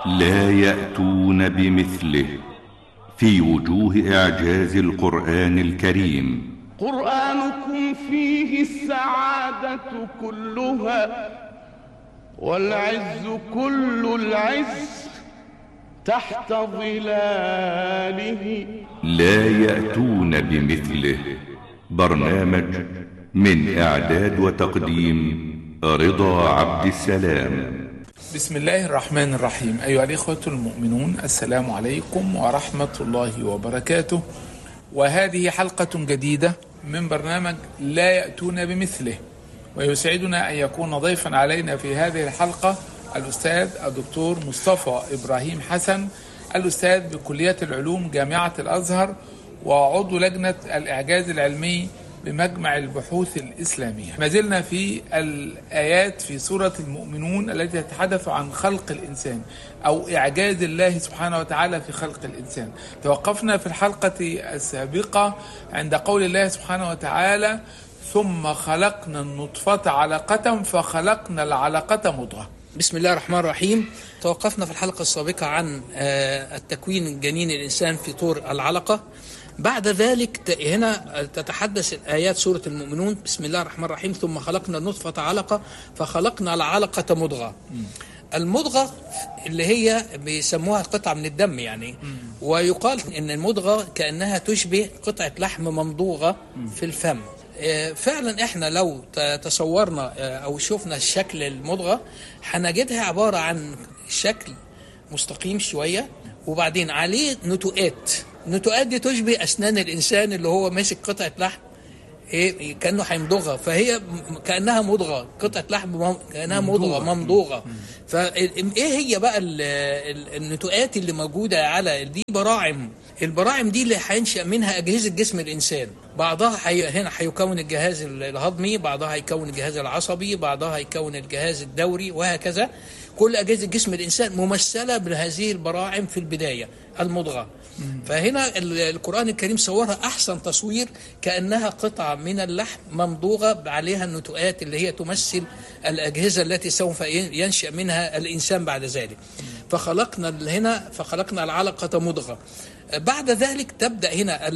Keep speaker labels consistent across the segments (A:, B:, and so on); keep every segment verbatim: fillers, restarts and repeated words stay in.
A: لا يأتون بمثله في وجوه إعجاز القرآن الكريم.
B: قرآنكم فيه السعادة كلها والعز كل العز تحت ظلاله.
A: لا يأتون بمثله. برنامج من إعداد وتقديم رضا عبد السلام.
C: بسم الله الرحمن الرحيم. أيها الإخوة المؤمنون، السلام عليكم ورحمة الله وبركاته، وهذه حلقة جديدة من برنامج لا يأتون بمثله، ويسعدنا أن يكون ضيفا علينا في هذه الحلقة الأستاذ الدكتور مصطفى إبراهيم حسن، الأستاذ بكلية العلوم جامعة الأزهر وعضو لجنة الإعجاز العلمي بمجمع البحوث الإسلامية. ما زلنا في الآيات في سورة المؤمنون التي تتحدث عن خلق الإنسان أو إعجاز الله سبحانه وتعالى في خلق الإنسان. توقفنا في الحلقة السابقة عند قول الله سبحانه وتعالى: ثم خلقنا النطفة علقة فخلقنا العلقة مضغة.
D: بسم الله الرحمن الرحيم. توقفنا في الحلقة السابقة عن التكوين جنين الإنسان في طور العلقة. بعد ذلك هنا تتحدث الآيات سورة المؤمنون: بسم الله الرحمن الرحيم، ثم خلقنا النطفة علقة فخلقنا العلقة مضغة. المضغة اللي هي بيسموها قطعة من الدم يعني، ويقال إن المضغة كأنها تشبه قطعة لحم ممضوغة في الفم. فعلا احنا لو تصورنا او شفنا شكل المضغة هنجدها عبارة عن شكل مستقيم شوية، وبعدين عليه نتوءات. النتوءات دي تشبه اسنان الانسان اللي هو ماسك قطعة لحم ايه كأنه هيمضغها، فهي كأنها مضغة، قطعة لحم كأنها مضغة ممضوغة. فايه هي بقى النتوءات اللي موجودة على دي؟ براعم. البراعم دي اللي هينشأ منها أجهزة جسم الإنسان. بعضها حي... هنا هيكون الجهاز الهضمي، بعضها هيكون الجهاز العصبي، بعضها هيكون الجهاز الدوري، وهكذا. كل أجهزة جسم الإنسان ممثلة بهذه البراعم في البداية، المضغة. فهنا القرآن الكريم صورها أحسن تصوير، كأنها قطعة من اللحم ممضوغة عليها النتوءات اللي هي تمثل الأجهزة التي سوف ينشأ منها الإنسان بعد ذلك. فخلقنا هنا فخلقنا العلقة مضغة. بعد ذلك تبدأ هنا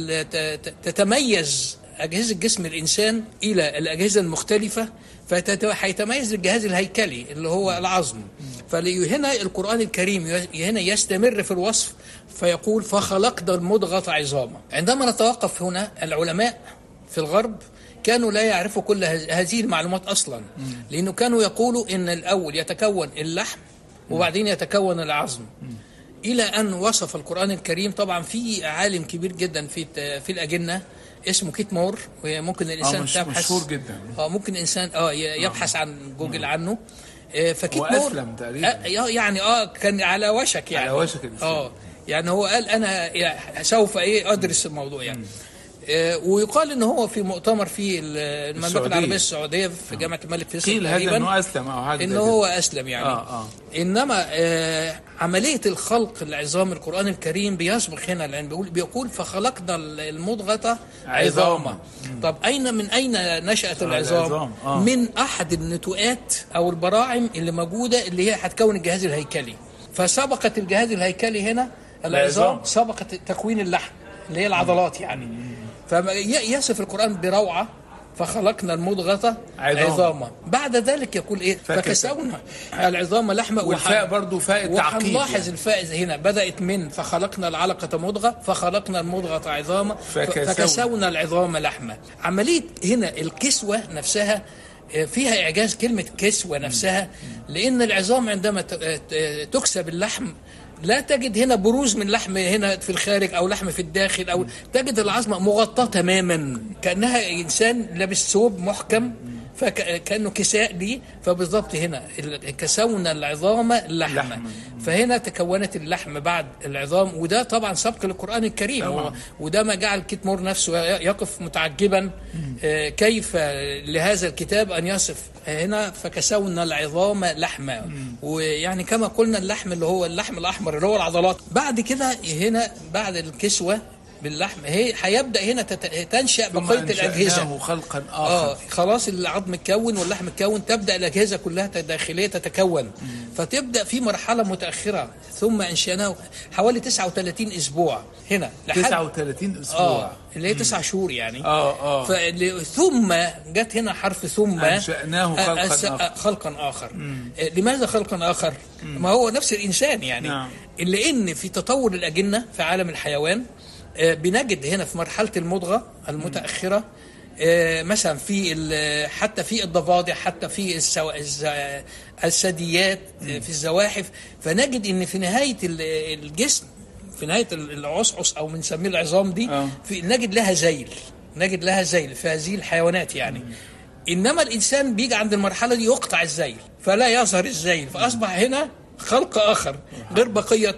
D: تتميز أجهزة جسم الإنسان إلى الأجهزة المختلفة، فهيتميز الجهاز الهيكلي اللي هو العظم. فهنا القرآن الكريم هنا يستمر في الوصف فيقول: فخلقنا المضغة عظاما. عندما نتوقف هنا، العلماء في الغرب كانوا لا يعرفوا كل هذه المعلومات أصلا، لأنه كانوا يقولوا إن الأول يتكون اللحم وبعدين يتكون العظم، إلى أن وصف القرآن الكريم. طبعا في عالم كبير جدا في في الأجنة اسمه كيت مور، وممكن الإنسان
C: آه
D: تبحث
C: مشهور جدا
D: اه ممكن الإنسان اه يبحث عن جوجل عنه. فكيت مور
C: وأسلم تقريبا
D: آه يعني اه كان على وشك يعني
C: على وشك الإسلام.
D: اه يعني هو قال أنا سوف إيه أدرس الموضوع يعني. آه ويقال ان هو في مؤتمر في المملكه العربيه السعوديه في جامعه الملك فيصل
C: قيل هذا انه اسلم او حاجه
D: انه هو اسلم يعني.
C: آه آه.
D: انما آه عمليه الخلق العظام القران الكريم بيسبق هنا، لان بيقول بيقول فخلقنا المضغه عظاما. طب اين من اين نشات العظام؟ آه. من احد النتوءات او البراعم اللي موجوده اللي هي هتكون الجهاز الهيكلي. فسبقت الجهاز الهيكلي هنا العظام، سبقت تكوين اللحم اللي هي العضلات يعني. فيصف القرآن بروعة: فخلقنا المضغة عظاما. بعد ذلك يقول ايه؟ فكسونا العظام لحما.
C: والفاء برضو فاء التعقيد.
D: وهنلاحظ يعني الفاء هنا بدأت من فخلقنا العلقة مضغة، فخلقنا المضغة عظاما، فكسونا العظام لحما. عملية هنا الكسوة نفسها فيها إعجاز، كلمة كسوة نفسها، لأن العظام عندما تكسب اللحم لا تجد هنا بروز من لحم هنا في الخارج أو لحم في الداخل، أو تجد العظمة مغطاة تماما كأنها إنسان لابس ثوب محكم، فكأنه كساء لي. فبالضبط هنا كسونا العظام لحما، فهنا تكونت اللحم بعد العظام. وده طبعا سبق للقرآن الكريم، وده ما جعل كيت مور نفسه يقف متعجبا كيف لهذا الكتاب أن يصف هنا فكسونا العظام لحما. ويعني كما قلنا اللحم اللي هو اللحم الأحمر اللي هو العضلات. بعد كده هنا بعد الكسوة باللحم، هي هيبدا هنا تت- تنشا بقيه الاجهزه
C: خلقا اخر.
D: اه خلاص العظم اتكون واللحم اتكون، تبدا الاجهزه كلها الداخليه تتكون. مم. فتبدا في مرحله متاخره، ثم انشاناه حوالي تسعة وثلاثين اسبوع هنا لحد
C: تسعة وثلاثين اسبوع
D: اه اللي هي تسع شهور يعني.
C: اه اه
D: فل- ثم جت هنا حرف ثم
C: انشاناه خلقا
D: أس-
C: اخر.
D: خلقا اخر. آه، لماذا خلقا اخر؟ مم. ما هو نفس الانسان يعني.
C: نعم.
D: لان في تطور الاجنه في عالم الحيوان آه، بنجد هنا في مرحله المضغه المتاخره آه، مثلا في ال- حتى في الضفادع، حتى في السو... الز... الثدييات آه، في الزواحف، فنجد ان في نهايه ال- الجسم، في نهايه ال- العصعص او بنسميه العظام دي
C: آه.
D: في نجد لها ذيل، نجد لها ذيل في هذه الحيوانات يعني. مم. انما الانسان بيجي عند المرحله دي يقطع الذيل فلا يظهر الذيل، فاصبح هنا خلق اخر غير بقيه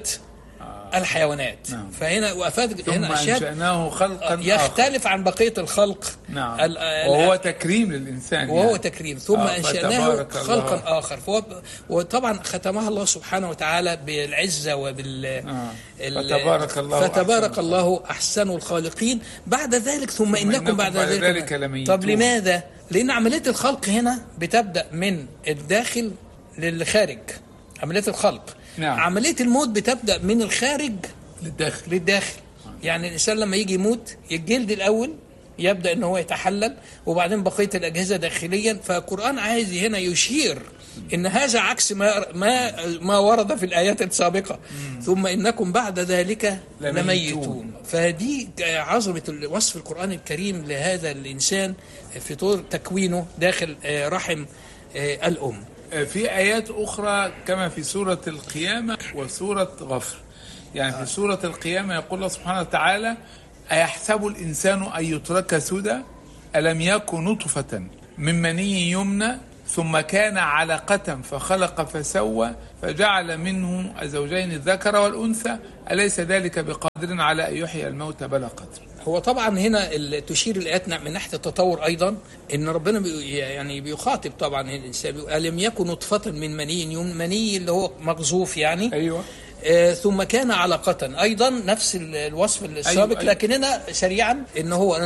D: الحيوانات. نعم. فهنا وافاد هنا اشياء
C: انشأناه خلقا
D: يختلف
C: آخر.
D: عن بقيه الخلق.
C: نعم. ال ال وهو تكريم للانسان
D: وهو
C: يعني.
D: تكريم. ثم آه انشأناه خلقا الله. اخر. فهو وطبعا ختمها الله سبحانه وتعالى بالعزه وبال
C: آه. فتبارك الله
D: فتبارك أحسن الله احسن الخالقين. بعد ذلك ثم, ثم إنكم, إنكم بعد, بعد ذلك, ذلك
C: لميتون.
D: طب لماذا؟ لان عمليه الخلق هنا بتبدا من الداخل للخارج، عمليه الخلق. نعم. عملية الموت بتبدأ من الخارج
C: للداخل
D: للداخل. يعني الإنسان لما يجي يموت الجلد الأول يبدأ إن هو يتحلل، وبعدين بقية الأجهزة داخليا. فالقرآن عايز هنا يشير إن هذا عكس ما ما ما ورد في الآيات السابقة. مم. ثم إنكم بعد ذلك لميتون. فدي عظمة وصف القرآن الكريم لهذا الإنسان في طور تكوينه داخل رحم الأم.
C: في آيات أخرى كما في سورة القيامة وسورة غفر. يعني في سورة القيامة يقول الله سبحانه وتعالى: أيحسب الإنسان أن يترك سدى ألم يكن نطفة من مني يمنى ثم كان علقة فخلق فسوى فجعل منه الزوجين الذكر والأنثى أليس ذلك بقادر على أن يحيي الموتى بلى قدر.
D: هو طبعا هنا تشير الآيات من ناحية التطور أيضا إن ربنا بي يعني بيخاطب طبعا الإنسان، ألم يكن نطفة من مني يمنى، مني اللي هو مقذوف يعني.
C: أيوة.
D: آه ثم كان علقة أيضا نفس الوصف السابق. أيوة. لكن هنا سريعا إن هو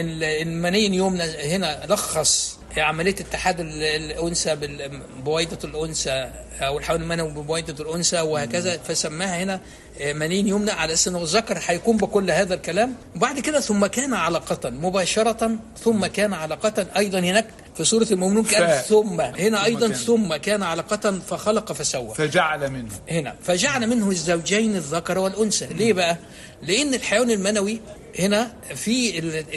D: المني اليمنى هنا لخص عملية اتحاد الأنثى ببويضة الأنثى أو الحيوان المنوي ببويضة الأنثى وهكذا، فسماها هنا منين يمنى على أساس أنه الذكر هيكون بكل هذا الكلام. وبعد كده ثم كان علقة مباشرة، ثم كان علقة أيضا هناك في سورة المؤمنون كان ثم هنا أيضا كان. ثم كان علقة فخلق فسوى فجعل منه هنا فجعل منه الزوجين الذكر والأنثى. ليه بقى؟ لأن الحيوان المنوي هنا في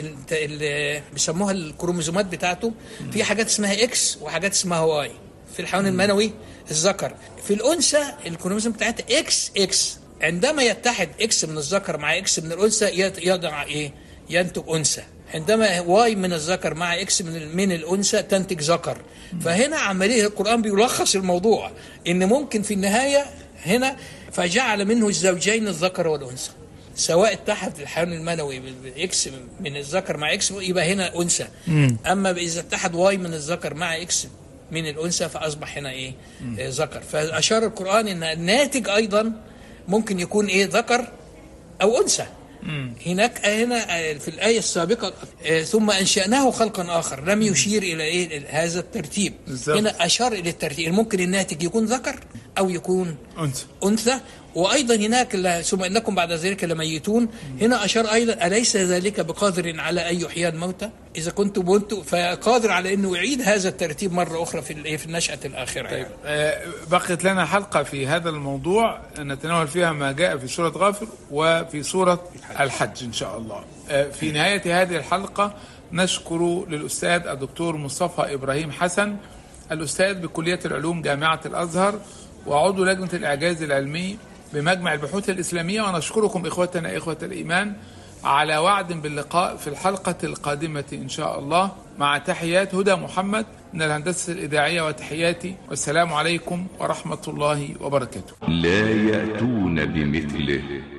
D: اللي بيسموها الكروموزومات بتاعته في حاجات اسمها اكس وحاجات اسمها واي. في الحيوان المنوي الذكر، في الانثى الكروموزوم بتاعتها اكس اكس. عندما يتحد اكس من الذكر مع اكس من الانثى يضع ايه؟ ينتج انثى. عندما واي من الذكر مع اكس من من الانثى تنتج ذكر. فهنا عمليه القران بيلخص الموضوع ان ممكن في النهايه هنا فجعل منه الزوجين الذكر والانثى، سواء اتحد الحيوان المنوي باكس من الذكر مع اكس يبقى هنا انثى، اما اذا اتحد واي من الذكر مع اكس من الانثى فاصبح هنا ايه؟ آه ذكر. فاشار القران ان الناتج ايضا ممكن يكون ايه؟ ذكر او انثى. هناك هنا في الايه السابقه آه ثم انشاناه خلقا اخر، لم يشير الى ايه؟ هذا الترتيب. بالزبط. هنا اشار الى الترتيب، ممكن الناتج يكون ذكر او يكون انثى انثى. وايضا هناك ثم انكم بعد ذلك لميتون، هنا اشار ايضا اليس ذلك بقادر على ان يحيي الموتى اذا كنتم بنتم، فقادر على انه يعيد هذا الترتيب مره اخرى في في النشاه الاخره.
C: طيب. آه بقيت لنا حلقه في هذا الموضوع نتناول فيها ما جاء في سوره غافر وفي سوره الحج ان شاء الله. آه في نهايه هذه الحلقه نشكر للاستاذ الدكتور مصطفى ابراهيم حسن، الاستاذ بكليه العلوم جامعه الازهر وعضو لجنه الاعجاز العلمي بمجمع البحوث الإسلامية. ونشكركم إخوتنا إخوة الإيمان على وعد باللقاء في الحلقة القادمة إن شاء الله، مع تحيات هدى محمد من الهندسة الإذاعية وتحياتي، والسلام عليكم ورحمة الله وبركاته.
A: لا يأتون بمثله.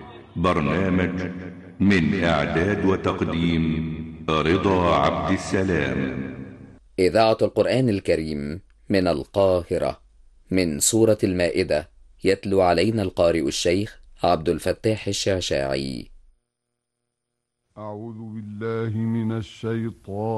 A: برنامج من إعداد وتقديم رضا عبد السلام.
E: إذاعة القرآن الكريم من القاهرة، من سورة المائدة، يتلو علينا القارئ الشيخ عبد الفتاح الشعشاعي.
F: أعوذ بالله من الشيطان